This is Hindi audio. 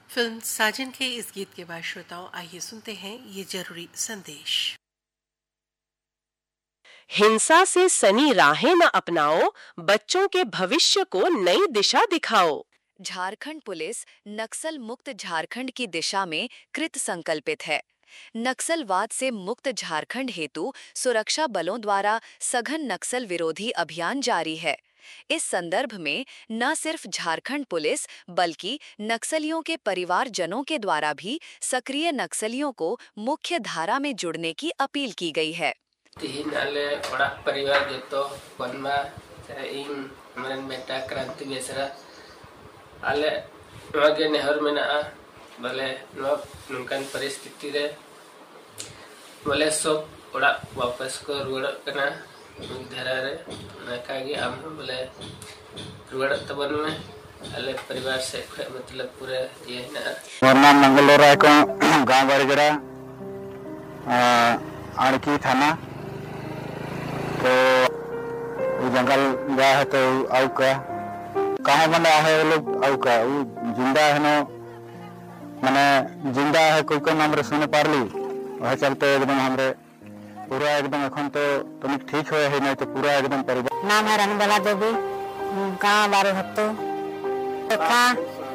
फिल्म साजन के इस गीत के बाद श्रोताओं आइए सुनते हैं ये जरूरी संदेश। हिंसा से सनी राहें न अपनाओ, बच्चों के भविष्य को नई दिशा दिखाओ। झारखंड पुलिस नक्सल मुक्त झारखंड की दिशा में कृत संकल्पित है। नक्सलवाद से मुक्त झारखंड हेतु सुरक्षा बलों द्वारा सघन नक्सल विरोधी अभियान जारी है। इस संदर्भ में न सिर्फ झारखंड पुलिस बल्कि नक्सलियों के परिवारजनों के द्वारा भी सक्रिय नक्सलियों को मुख्य धारा में जुड़ने की अपील की गई है। तीन आले बड़ा परिवार जो बनवा इन मन बेटा क्रांति बेसरा आले नगे नेहर में बोले नुकान परिस्थिति रे बोले सब बड़ा वापस को रुआड़ कना धारा रे नाकागी आम बोले रुआड़ तबन में आले परिवार से मतलब पूरे ये ना वरना मंगलोरा को गांव बरगड़ा आड़की थाना तो जंगल गया है तो आउ का कहाँ बना है वो लोग आउ का वो जिंदा है ना मैंने जिंदा है कोई को नाम रे सुने पार ली वह चलते एकदम हमरे पूरा एकदम এখন तो तुम ठीक हुए है नहीं तो पूरा एकदम परिवार नाम है रणबाला देवी गाँव बारो हत्तो